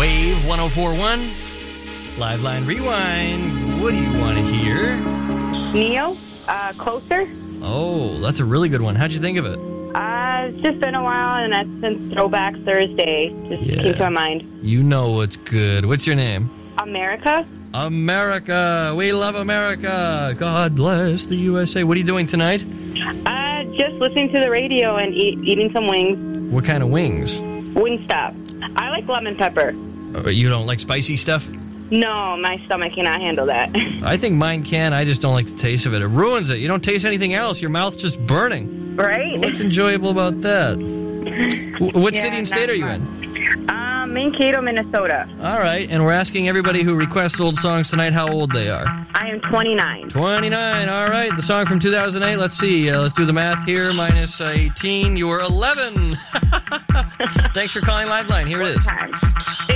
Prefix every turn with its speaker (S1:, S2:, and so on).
S1: Wave 104.1, Liveline Rewind. What do you want to hear?
S2: Neo, Closer.
S1: Oh, that's a really good one. How'd you think of it?
S2: It's just been a while, and that's since Throwback Thursday. Just came to my mind.
S1: You know what's good. What's your name?
S2: America.
S1: America. We love America. God bless the USA. What are you doing tonight?
S2: Just listening to the radio and eating some wings.
S1: What kind of wings?
S2: Wingstop. I like lemon pepper.
S1: You don't like spicy stuff?
S2: No, my stomach cannot handle that.
S1: I think mine can. I just don't like the taste of it. It ruins it. You don't taste anything else. Your mouth's just burning.
S2: Right?
S1: What's enjoyable about that? What city and state are you in?
S2: Mankato, Minnesota.
S1: All right, and we're asking everybody who requests old songs tonight how old they are.
S2: I am 29.
S1: 29, all right. The song from 2008, let's see. Let's do the math here. Minus 18, you were 11. Thanks for calling Liveline. Here it is.